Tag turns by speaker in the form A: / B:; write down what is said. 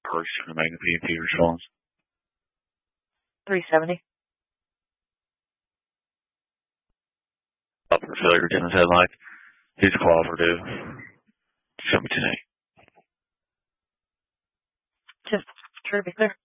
A: Person to make a PMP response.
B: 370.
A: Upper failure to his headlight. He's cooperative. Show me today.
B: Just try to be clear.